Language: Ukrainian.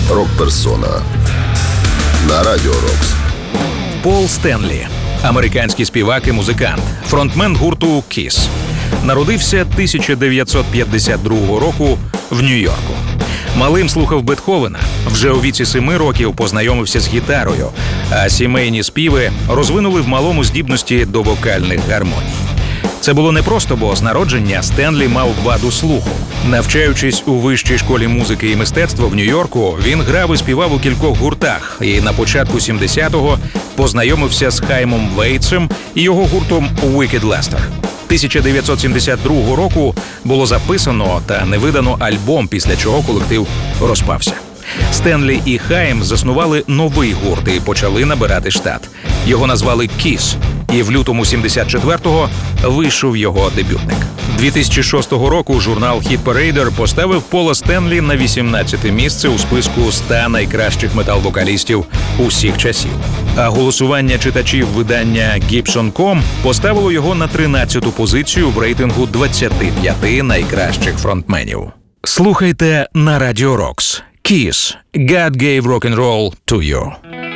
Рок-персона на Радіо Рокс. Пол Стенлі – американський співак і музикант, фронтмен гурту KISS. Народився 1952 року в Нью-Йорку. Малим слухав Бетховена, вже у віці 7 років познайомився з гітарою, а сімейні співи розвинули в малому здібності до вокальних гармоній. Це було непросто, бо з народження Стенлі мав ваду слуху. Навчаючись у вищій школі музики і мистецтва в Нью-Йорку, він грав і співав у кількох гуртах і на початку 70-го познайомився з Хаймом Вейтсом і його гуртом Wicked Lester. 1972 року було записано та не видано альбом, після чого колектив розпався. Стенлі і Хайм заснували новий гурт і почали набирати штат. Його назвали KISS, і в лютому 74-го вийшов його дебютник. 2006 року журнал Hit Parader поставив Пола Стенлі на 18-те місце у списку 100 найкращих метал-вокалістів усіх часів. А голосування читачів видання Gibson.com поставило його на 13-ту позицію в рейтингу 25 найкращих фронтменів. Слухайте на Радіо Рокс. KISS. God gave rock and roll to you.